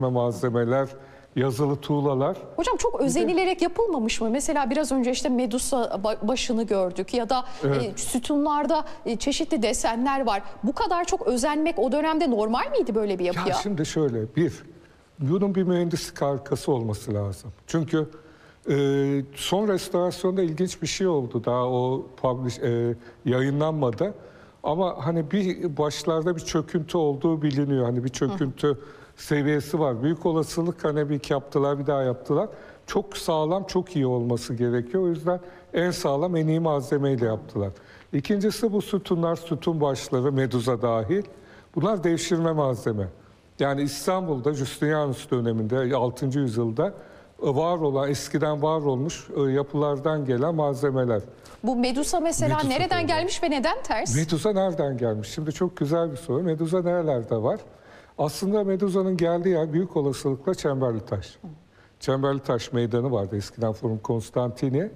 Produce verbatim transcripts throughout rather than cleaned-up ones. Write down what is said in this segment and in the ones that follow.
malzemeler, yazılı tuğlalar. Hocam çok özenilerek yapılmamış mı? Mesela biraz önce işte Medusa başını gördük ya da evet. e, sütunlarda e, çeşitli desenler var. Bu kadar çok özenmek o dönemde normal miydi böyle bir yapıya? Ya şimdi şöyle, bir, bunun bir mühendislik arkası olması lazım. Çünkü e, son restorasyonda ilginç bir şey oldu. Daha o publish, e, yayınlanmadı. Ama hani bir başlarda bir çöküntü olduğu biliniyor. Hani bir çöküntü Hı. seviyesi var. Büyük olasılık hani bir yaptılar, bir daha yaptılar. Çok sağlam, çok iyi olması gerekiyor. O yüzden en sağlam, en iyi malzemeyle yaptılar. İkincisi bu sütunlar, sütun başları, Medusa dahil. Bunlar devşirme malzeme. Yani İstanbul'da Justinianus döneminde altıncı yüzyılda var olan, eskiden var olmuş yapılardan gelen malzemeler. Bu Medusa mesela Medusa nereden tabii. gelmiş ve neden ters? Medusa nereden gelmiş? Şimdi çok güzel bir soru. Medusa nerelerde var? Aslında Medusa'nın geldiği yer büyük olasılıkla Çemberlitaş. Çemberlitaş meydanı vardı eskiden Forum Konstantini.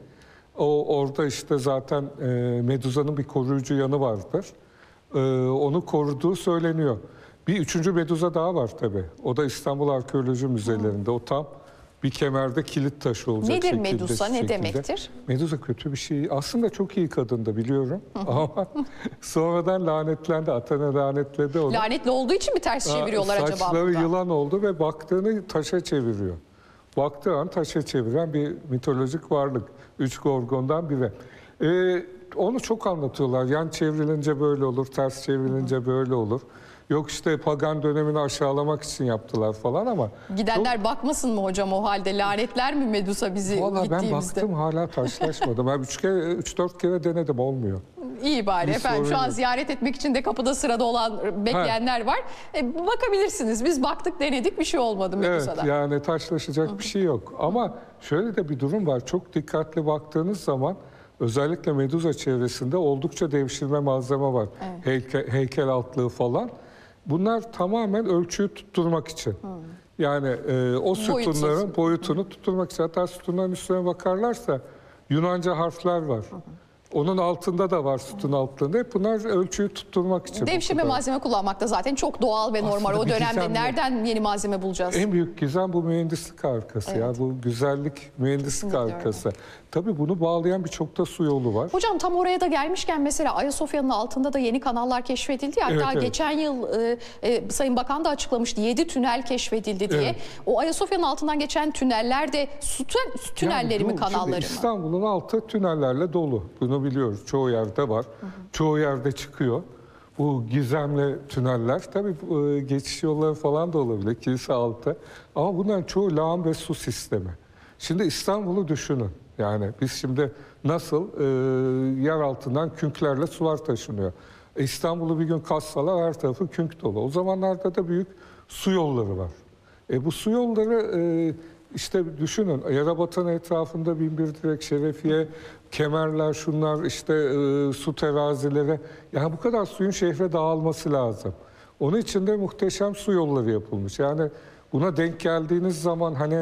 O orada işte zaten e, Medusa'nın bir koruyucu yanı vardır. E, onu koruduğu söyleniyor. Bir üçüncü Medusa daha var tabii. O da İstanbul Arkeoloji Müzelerinde. O tam bir kemerde kilit taşı olacak Nedir şekilde. Medusa? Ne şekilde. demektir? Medusa kötü bir şey. Aslında çok iyi kadındı biliyorum. Ama sonradan lanetlendi. Athena lanetledi onu. Lanetli olduğu için mi ters çeviriyorlar acaba? Saçları burada? yılan oldu ve baktığını taşa çeviriyor. Baktığı an taşa çeviren bir mitolojik varlık. Üç gorgondan biri. Ee, onu çok anlatıyorlar. Yan çevrilince böyle olur, ters çevrilince Hı. böyle olur. Yok işte pagan dönemini aşağılamak için yaptılar falan ama... Gidenler çok... bakmasın mı hocam o halde? Lanetler mi Medusa bizi Vallahi gittiğimizde? ben baktım hala taşlaşmadı. Ben üç kere, üç dört kere denedim, olmuyor. İyi bari Bir efendim. Şu an yok. ziyaret etmek için de kapıda sırada olan, bekleyenler ha. var. E, bakabilirsiniz. Biz baktık, denedik, bir şey olmadı Medusa'da. Evet, yani taşlaşacak Hı. bir şey yok. Ama şöyle de bir durum var. Çok dikkatli baktığınız zaman özellikle Medusa çevresinde oldukça devşirme malzeme var. Evet. Heykel, heykel altlığı falan. Bunlar tamamen ölçüyü tutturmak için. Hmm. Yani e, o sütunların Boyutsuz. boyutunu tutturmak için. Hatta sütunların üstüne bakarlarsa Yunanca harfler var. Hmm. Onun altında da var sütun altlarında. Hep bunlar ölçüyü tutturmak için. Devşirme malzeme kullanmak da zaten çok doğal ve normal. Aslında o dönemde nereden yeni malzeme bulacağız? En büyük gizem bu mühendislik arkası. Evet. Ya bu güzellik mühendislik Kesinlikle arkası. Öyle. Tabii bunu bağlayan birçok da su yolu var. Hocam tam oraya da gelmişken mesela Ayasofya'nın altında da yeni kanallar keşfedildi. Hatta evet, evet. geçen yıl e, e, Sayın Bakan da açıklamıştı. yedi tünel keşfedildi diye. Evet. O Ayasofya'nın altından geçen tüneller de su, su tünelleri yani, mi, kanalları mı? İstanbul'un altı tünellerle dolu. Bunu biliyoruz. Çoğu yerde var. Hı hı. Çoğu yerde çıkıyor. Bu gizemli tüneller, tabii geçiş yolları falan da olabilir, kilise altı. Ama bunların çoğu lağım ve su sistemi. Şimdi İstanbul'u düşünün. Yani biz şimdi nasıl e, yer altından künklerle sular taşınıyor. E, İstanbul'u bir gün kazsalar her tarafı künk dolu. O zamanlarda da büyük su yolları var. E, bu su yolları e, işte düşünün, Yerebatan etrafında binbir direk, şerefiye, kemerler, şunlar işte e, su terazileri. Yani bu kadar suyun şehre dağılması lazım. Onun için de muhteşem su yolları yapılmış. Yani buna denk geldiğiniz zaman hani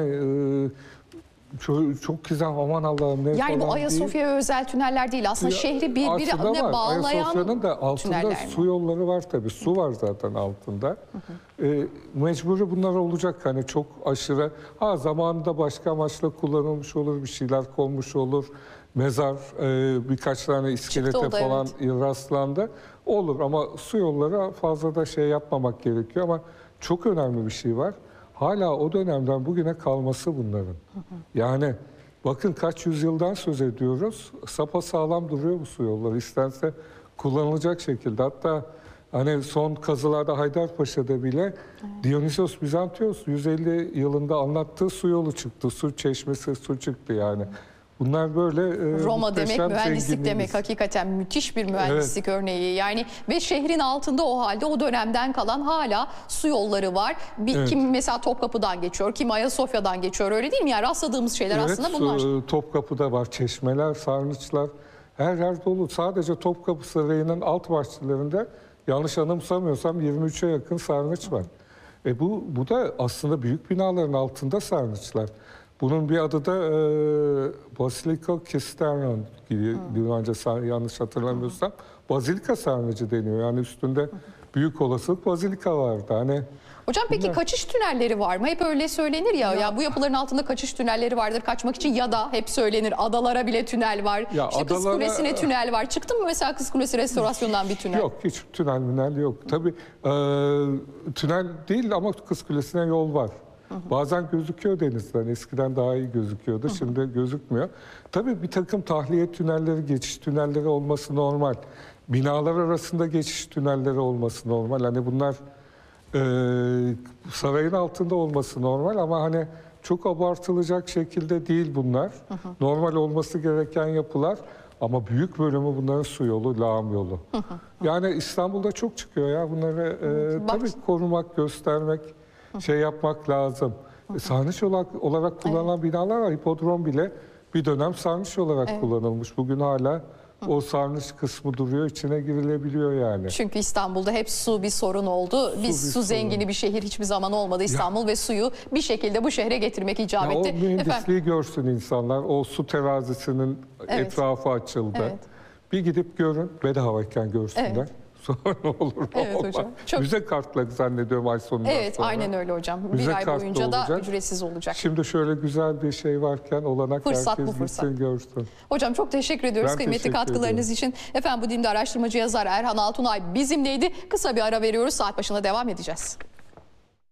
e, çok, çok güzel, aman Allah'ım ne yani falan bu Ayasofya'ya özel tüneller değil. Aslında ya, şehri birbirine bağlayan Ayasofya'nın da altında su yolları var tabii. Su var zaten altında. Hı hı. E, mecburi bunlar olacak. Hani çok aşırı. Ha zamanında başka amaçla kullanılmış olur. Bir şeyler konmuş olur. Mezar, e, birkaç tane iskelete oldu, falan evet. rastlandı. Olur ama su yolları fazla da şey yapmamak gerekiyor. Ama çok önemli bir şey var. Hala o dönemden bugüne kalması bunların. Hı hı. Yani bakın kaç yüzyıldan söz ediyoruz. Sapasağlam duruyor bu su yolları. İstense kullanılacak şekilde. Hatta hani son kazılarda Haydarpaşa'da bile evet. Dionysios Bizantios yüz elli yılında anlattığı su yolu çıktı. Su çeşmesi, su çıktı yani. Hı. Bunlar böyle e, Roma demek, mühendislik demek. Hakikaten müthiş bir mühendislik evet. örneği. Yani ve şehrin altında o halde o dönemden kalan hala su yolları var. Bir, evet. Kim mesela Topkapı'dan geçiyor, kim Ayasofya'dan geçiyor, öyle değil mi? Yani rastladığımız şeyler evet, aslında bunlar. Topkapı'da var çeşmeler, sarnıçlar. Her yer dolu. Sadece Topkapı Sarayı'nın alt bahçelerinde yanlış anımsamıyorsam yirmi üçe yakın sarnıç var. E bu, bu da aslında büyük binaların altında sarnıçlar. Bunun bir adı da e, Basilica Cisternon gibi, Yunanca yanlış hatırlamıyorsam, Bazilika sarnıcı deniyor. Yani üstünde büyük olasılık bazilika vardı. Hani Hocam peki Bunlar- kaçış tünelleri var mı? Hep öyle söylenir ya. Ya, bu yapıların altında kaçış tünelleri vardır kaçmak için, ya da hep söylenir adalara bile tünel var. Ya işte Kız adalara- Kulesi'ne tünel var. Çıktı mı mesela Kız Kulesi restorasyondan bir tünel? Yok, hiç tünel münel yok. Tabii e, tünel değil ama Kız Kulesi'ne yol var. Bazen gözüküyor denizden. Eskiden daha iyi gözüküyordu. Şimdi gözükmüyor. Tabii bir takım tahliye tünelleri, geçiş tünelleri olması normal. Binalar arasında geçiş tünelleri olması normal. Hani bunlar e, sarayın altında olması normal ama hani çok abartılacak şekilde değil bunlar. Normal olması gereken yapılar. Ama büyük bölümü bunların su yolu, lağım yolu. Yani İstanbul'da çok çıkıyor ya bunları. E, Bak- tabii korumak, göstermek, şey yapmak lazım. E, sarnıç olarak, olarak kullanılan binalar var. Hipodrom bile bir dönem sarnıç olarak kullanılmış. Bugün hala o sarnıç kısmı duruyor, içine girilebiliyor yani. Çünkü İstanbul'da hep su bir sorun oldu. Biz bir su sorun. zengini bir şehir hiçbir zaman olmadı İstanbul ve suyu bir şekilde bu şehre getirmek icap Ya o etti. mühendisliği Efendim, görsün insanlar. O su terazisinin Evet. etrafı açıldı. Evet. Bir gidip görün, bedavayken görsünler. Evet. Sonra ne olur ne Evet olmaz. hocam, çok- Müze kartları zannediyorum ay sonundan evet sonra. aynen öyle hocam. Müze Bir ay kartı boyunca da olacak. ücretsiz olacak. Şimdi şöyle güzel bir şey varken olanak Fırsat bu herkes fırsat. gitsin görsün. Hocam çok teşekkür ediyoruz Ben kıymetli teşekkür katkılarınız için. Efendim bu dinde araştırmacı yazar Erhan Altunay bizimleydi. Kısa bir ara veriyoruz. Saat başında devam edeceğiz.